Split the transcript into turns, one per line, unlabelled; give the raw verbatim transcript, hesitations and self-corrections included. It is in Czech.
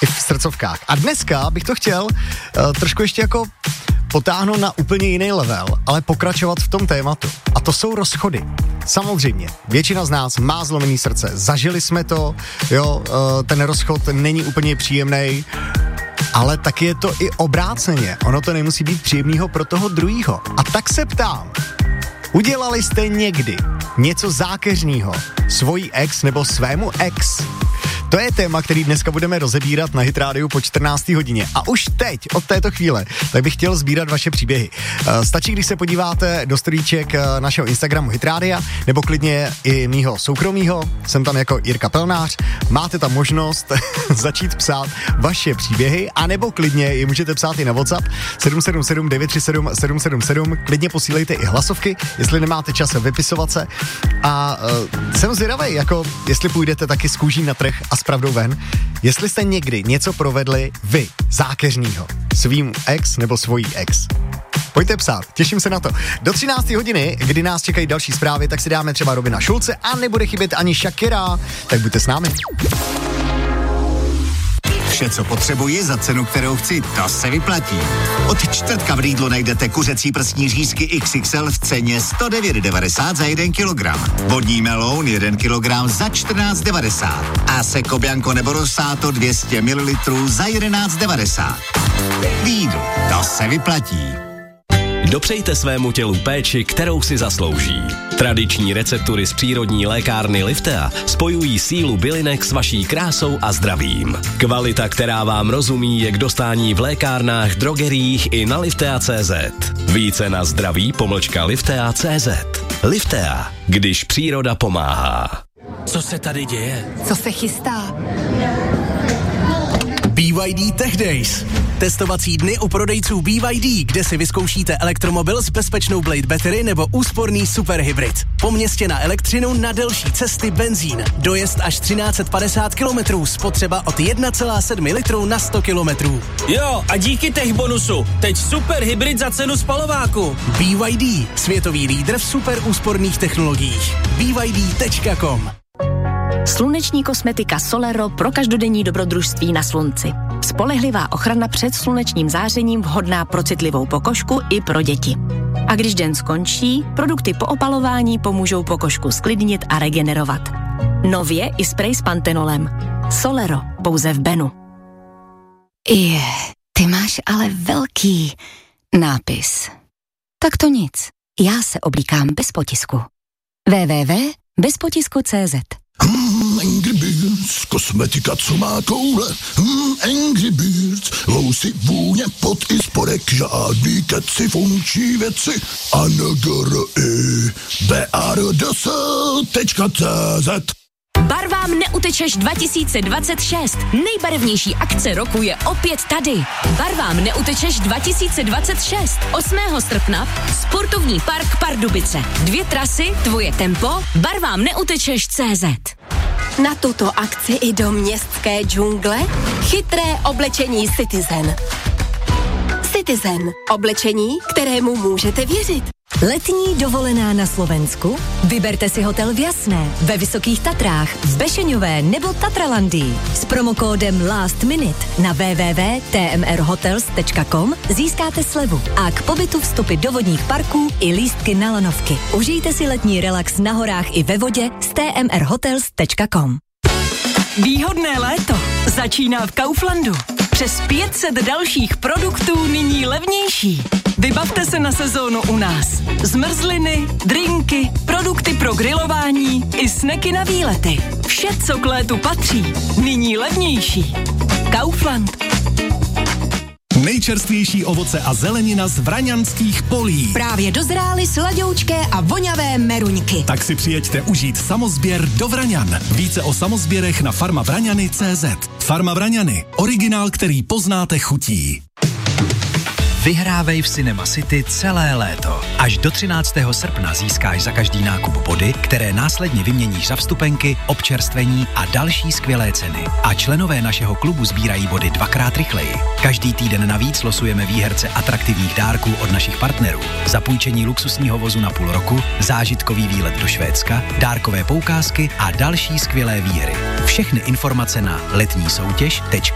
i v srdcovkách. A dneska bych to chtěl uh, trošku ještě jako potáhnout na úplně jiný level, ale pokračovat v tom tématu. A to jsou rozchody. Samozřejmě, většina z nás má zlomený srdce. Zažili jsme to, jo, uh, ten rozchod není úplně příjemný, ale taky je to i obráceně. Ono to nemusí být příjemného pro toho druhýho. A tak se ptám, udělali jste někdy něco zákeřného svojí ex nebo svému ex? To je téma, který dneska budeme rozebírat na Hit Rádiu po čtrnácté hodině. A už teď, od této chvíle, tak bych chtěl sbírat vaše příběhy. Uh, stačí, když se podíváte do storíček uh, našeho Instagramu Hit Rádia, nebo klidně i mýho soukromýho, jsem tam jako Jirka Pelnář, máte tam možnost začít psát vaše příběhy, anebo klidně je můžete psát i na WhatsApp sedm sedm sedm devět tři sedm sedm sedm sedm, klidně posílejte i hlasovky, jestli nemáte čas vypisovat se. A uh, jsem zvědavej, jako jestli půjdete taky z kůží na trh a s pravdou ven, jestli jste někdy něco provedli vy, zákeřnýho, svým ex nebo svojí ex. Pojďte psát, těším se na to. Do třinácté hodiny, kdy nás čekají další zprávy, tak si dáme třeba Robina Šulce a nebude chybět ani Shakira, tak buďte s námi.
Vše, co potřebuji za cenu, kterou chci, to se vyplatí. Od čtvrtka v Lidlu najdete kuřecí prsní řízky iks iks el v ceně sto devět devadesát za jeden kilogram. Vodní meloun jeden kilogram za čtrnáct devadesát. A Seko Bianco nebo Rosato dvě stě mililitrů za jedenáct devadesát. Lidl, to se vyplatí.
Dopřejte svému tělu péči, kterou si zaslouží. Tradiční receptury z přírodní lékárny Liftea spojují sílu bylinek s vaší krásou a zdravím. Kvalita, která vám rozumí, je k dostání v lékárnách, drogeriích i na liftea tečka cé zet. Více na zdraví pomlčka liftea tečka cé zet. Liftea, když příroda pomáhá.
Co se tady děje?
Co se chystá?
bé vé dé Tech Days. Testovací dny u prodejců bé vé dé, kde si vyzkoušíte elektromobil s bezpečnou Blade Battery nebo úsporný superhybrid. Po městě na elektřinu, na delší cesty benzín. Dojezd až třináct set padesát kilometrů, spotřeba od jedna celá sedm litru na sto kilometrů.
Jo, a díky Tech bonusu, teď superhybrid za cenu spalováku.
bé vé dé, světový lídr v super úsporných technologiích. bé vé dé tečka com.
Sluneční kosmetika Solero pro každodenní dobrodružství na slunci. Spolehlivá ochrana před slunečním zářením, vhodná pro citlivou pokožku i pro děti. A když den skončí, produkty po opalování pomůžou pokožku sklidnit a regenerovat. Nově i sprej s pantenolem. Solero, pouze v Benu.
Je, ty máš ale velký nápis. Tak to nic, já se oblíkám bez potisku. w w w tečka bez potisku tečka cé zet.
Hmm, Angry Birds, kosmetika, co má koule. Hmm, Angry Birds, vousy, vůně, pot i spodek, žádný keci, funkční věci. A n g r i b r d s tečka cé zet.
Barvám neutečeš dva tisíce dvacet šest. Nejbarevnější akce roku je opět tady. Barvám neutečeš dva tisíce dvacet šest. osmého srpna Sportovní park Pardubice. Dvě trasy, tvoje tempo, barvám neutečeš tečka cé zet.
Na tuto akci i do městské džungle chytré oblečení Citizen. Citizen. Oblečení, kterému můžete věřit.
Letní dovolená na Slovensku? Vyberte si hotel v Jasné, ve Vysokých Tatrách, v Bešeňové nebo Tatralandii. S promokódem Last Minute na w w w tečka t m r hotels tečka com získáte slevu a k pobytu vstupy do vodních parků i lístky na lanovky. Užijte si letní relax na horách i ve vodě s t m r hotels tečka com.
Výhodné léto začíná v Kauflandu. Přes pět set dalších produktů nyní levnější. Vybavte se na sezónu u nás. Zmrzliny, drinky, produkty pro grilování i sneky na výlety. Vše, co k létu patří, nyní levnější. Kaufland.
Nejčerstvější ovoce a zelenina z vraňanských polí.
Právě dozrály sladoučké a voňavé meruňky.
Tak si přijeďte užít samozběr do Vraňan. Více o samozběrech na farma vraňany tečka cé zet. Farma Vraňany. Originál, který poznáte chutí.
Vyhrávej v Cinema City celé léto. Až do třináctého srpna získáš za každý nákup body, které následně vyměníš za vstupenky, občerstvení a další skvělé ceny. A členové našeho klubu sbírají body dvakrát rychleji. Každý týden navíc losujeme výherce atraktivních dárků od našich partnerů. Zapůjčení luxusního vozu na půl roku, zážitkový výlet do Švédska, dárkové poukázky a další skvělé výhry. Všechny informace na letní soutěž tečka